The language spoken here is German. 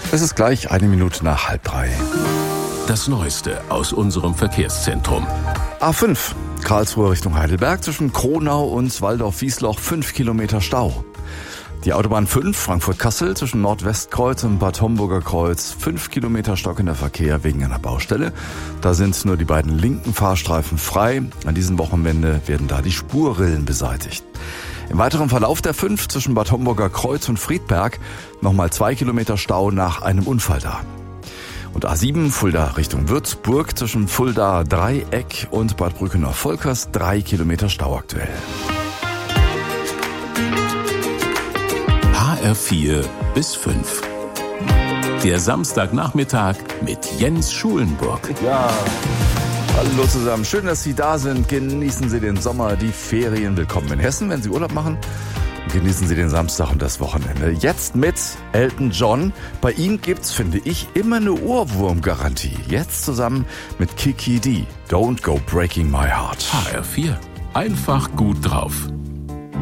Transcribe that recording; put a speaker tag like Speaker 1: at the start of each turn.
Speaker 1: Es ist gleich 1 Minute nach 2:30.
Speaker 2: Das Neueste aus unserem Verkehrszentrum.
Speaker 1: A5, Karlsruhe Richtung Heidelberg, zwischen Kronau und Walldorf-Wiesloch 5 Kilometer Stau. Die Autobahn 5, Frankfurt-Kassel, zwischen Nordwestkreuz und Bad Homburger Kreuz, 5 Kilometer stockender Verkehr wegen einer Baustelle. Da sind nur die beiden linken Fahrstreifen frei. An diesem Wochenende werden da die Spurrillen beseitigt. Im weiteren Verlauf der 5 zwischen Bad Homburger Kreuz und Friedberg nochmal 2 Kilometer Stau nach einem Unfall da. Und A7 Fulda Richtung Würzburg zwischen Fulda Dreieck und Bad Brückenau-Volkers 3 Kilometer Stau aktuell.
Speaker 2: HR4 bis 5. Der Samstagnachmittag mit Jens Schulenburg.
Speaker 1: Ja, hallo zusammen. Schön, dass Sie da sind. Genießen Sie den Sommer, die Ferien. Willkommen in Hessen, wenn Sie Urlaub machen. Genießen Sie den Samstag und das Wochenende. Jetzt mit Elton John. Bei ihm gibt's, finde ich, immer eine Ohrwurmgarantie. Jetzt zusammen mit Kiki D. Don't Go Breaking My Heart.
Speaker 2: HR4. Einfach gut drauf.